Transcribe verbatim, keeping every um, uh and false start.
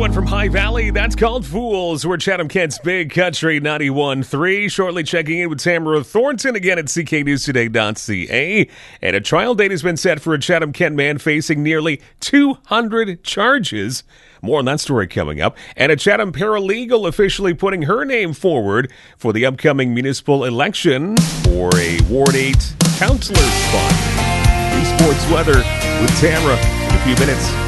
one from High Valley. That's called Fools. We're Chatham Kent's Big Country ninety-one point three. Shortly checking in with Tamara Thornton again at C K News Today dot C A. And a trial date has been set for a Chatham Kent man facing nearly two hundred charges. More on that story coming up. And a Chatham paralegal officially putting her name forward for the upcoming municipal election for a Ward eight counselor spot. New sports weather with Tamara in a few minutes.